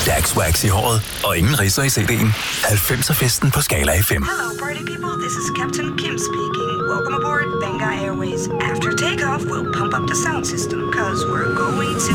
Der er wax i håret og ingen ridser i CD'en. 90'er-festen på Skala FM. Hello, party people. This is Captain Kim speaking. Welcome aboard Benga Airways. After takeoff, we'll pump up the sound system, cause we're going to